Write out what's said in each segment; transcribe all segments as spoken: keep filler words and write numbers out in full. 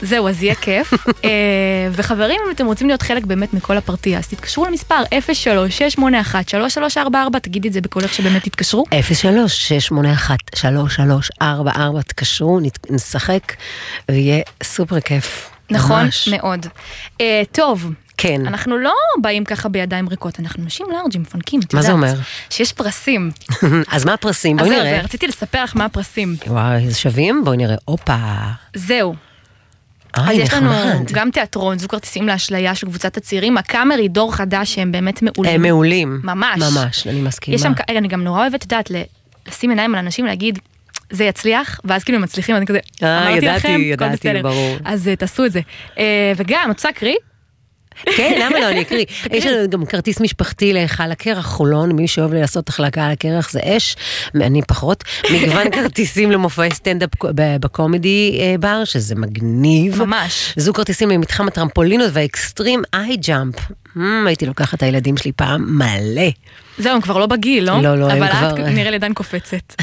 זהו, אז יהיה כיף. וחברים, אם אתם רוצים להיות חלק באמת מכל הפרטיה, אז תתקשרו למספר אפס שלוש שש שמונה אחת שלוש שלוש ארבע ארבע, תגידי את זה בקולך שבאמת תתקשרו. אפס שלוש שש שמונה אחת שלוש שלוש ארבע ארבע, תתקשרו, נשחק, ויהיה סופר כיף. נכון, מאוד. טוב. כן. אנחנו לא באים ככה בידיים ריקות, אנחנו נשים לארג'ים, מפנקים, את יודעת. מה זה אומר? שיש פרסים. אז מה הפרסים? בואי נראה. אז רציתי לספר לך מה הפרסים. וואי, זה שווים? בואי נראה. אופה. זהו. אז יש לנו גם תיאטרון, זו כרטיסים לאשליה של קבוצת הצעירים, הקאמרי, דור חדש, שהם באמת מעולים. הם מעולים. ממש. ממש, אני מסכימה. יש שם, אני גם נורא אוהבת, יודעת, לשים עיניים על אנשים, להגיד, זה יצליח, ואז כאילו הם מצליחים, אני כזה, אמרתי לכם, ידעתי, ידעתי, ברור. אז תעשו את זה. וגם, רוצה קריא? כן, למה לא, אני אקריא. יש לנו גם כרטיס משפחתי להיכל הקרח, חולון, מי שאוהב לעשות החלקה על הקרח זה אש, אני פחות, מגוון כרטיסים למופעי סטנדאפ בקומדי בר, שזה מגניב. ממש. זו כרטיסים למתחם הטרמפולינות והאקסטרים איי ג'אמפ. הייתי לוקחת את הילדים שלי פעם מלא. זהו, הם כבר לא בגיל, לא? לא, לא, הם כבר... אבל את נראה לידן קופצת.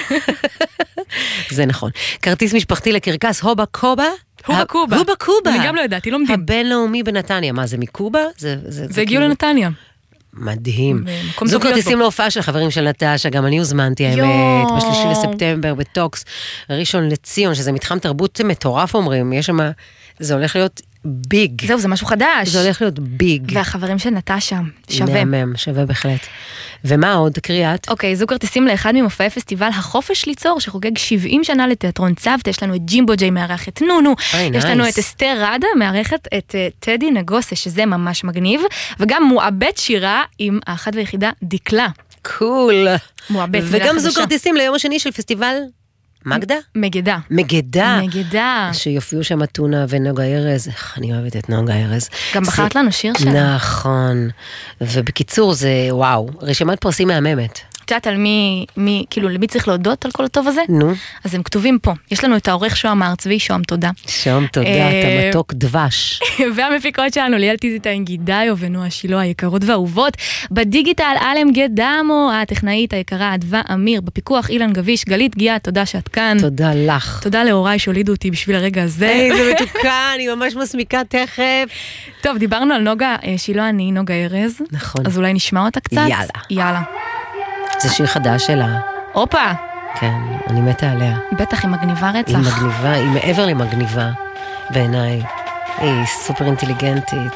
זה נכון. כרטיס משפחתי לקרקס הובה קובה, הובה קובה. הובה קובה. אני גם לא יודעתי, לא מדהים. הבינלאומי בנתניה. מה, זה מקובה? זה הגיעו לנתניה. מדהים. זו כרטיסים להופעה של חברים של נטשה, גם אני הוזמנתי האמת, בשלישי לספטמבר, בטוקס, ראשון לציון, שזה מתחם תרבות מטורף אומרים, יש שם, זה הולך להיות ביג. זהו, זה משהו חדש. זה הולך להיות ביג. והחברים של נטשה, שווה. נאמם, שווה בהחלט. ומה עוד, קריאת? אוקיי, זו כרטיסים לאחד ממופעי פסטיבל החופש ליצור, שחוגג שבעים שנה לתיאטרון צוות, יש לנו את ג'ימבו ג'יי מארח את נונו, יש לנו את אסתר ראדה מארחת את טדי נגוסה, שזה ממש מגניב, וגם מועבד שירה עם האחת והיחידה דקלה. קול. מועבד. וגם זו כרטיסים ליום השני של פסטיבל מגדה? מגדה. מגדה. מגדה. שיופיעו שם טונה ונוגה ארז. איך אני אוהבת את נוגה ארז. גם בחרת לנו שיר שלה. נכון. ובקיצור זה וואו, רשימת פרסים מהממת. את יודעת על מי, מי, כאילו למי צריך להודות על כל הטוב הזה? נו. אז הם כתובים פה. יש לנו את העורך שוהם ארצבי, שוהם תודה. שוהם תודה, אתה מתוק דבש. והמפיקות שלנו, ליאל טיזיטאין גידאיו ונועה שילה היקרות והאהובות. בדיגיטל אלם גדמו, הטכנאית היקרה אדווה אמיר, בפיקוח אילן גביש, גלית גיאה, תודה שאת כאן. תודה לך. תודה להוריי שהולידו אותי בשביל הרגע הזה. היי, זה מתוקה, אני ממש מסמיקה תכף. טוב, דיברנו על נוגה שילה, אני נוגה ארז. נכון. אז אולי נשמע אותה קצת? יאללה. יאללה. זה שיר חדש שלה. אופה. כן, אני מתה עליה. בטח, היא מגניבה רצח. היא מגניבה, היא מעבר למגניבה, בעיניי. היא סופר אינטליגנטית,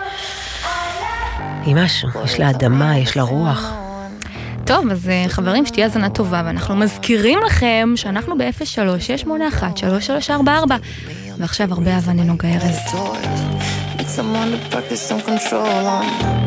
והיא משהו, יש לה אדמה, יש לה רוח. טוב, אז חברים, שתהיה הזנה טובה, ואנחנו מזכירים לכם שאנחנו ב-אפס שלוש שש שמונה אחת שלוש שלוש ארבע ארבע, ועכשיו הרבה אהבה לנוגה ארז.